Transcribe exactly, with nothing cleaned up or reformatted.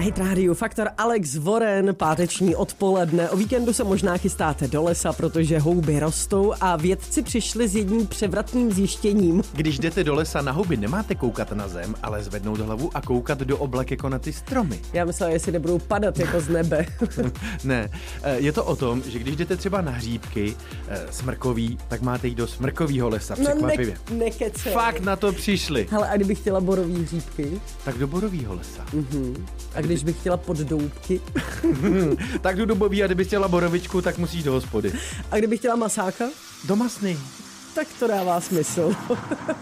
Hit Radio Faktor, Alex Voren, páteční odpoledne. O víkendu se možná chystáte do lesa, protože houby rostou a vědci přišli s jedním převratným zjištěním. Když jdete do lesa na houby, nemáte koukat na zem, ale zvednout hlavu a koukat do oblak jako na ty stromy. Já myslela, jestli nebudou padat jako z nebe. Ne, je to o tom, že když jdete třeba na hříbky smrkový, tak máte jít do smrkovýho lesa, překvapivě. No ne- nekecej. Fakt na to přišli. Hele, a kdybych chtěla borový hříbky? Tak do borovýho lesa. Mhm. A když bych chtěla poddoubky? Tak do dubový, a kdyby chtěla borovičku, tak musíš do hospody. A kdybych chtěla masáka? Do masny. Tak to dává smysl.